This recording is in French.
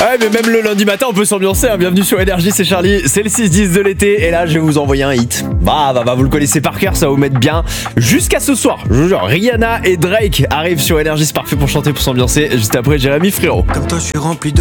Ouais, mais même le lundi matin, on peut s'ambiancer. Hein. Bienvenue sur Énergie, c'est Charlie. C'est le 6-10 de l'été. Et là, je vais vous envoyer un hit. Bah, vous le connaissez par cœur, ça va vous mettre bien. Jusqu'à ce soir, je vous jure, Rihanna et Drake arrivent sur Énergie. C'est parfait pour chanter, pour s'ambiancer. Juste après, Jérémy Frérot. Comme toi, je suis rempli de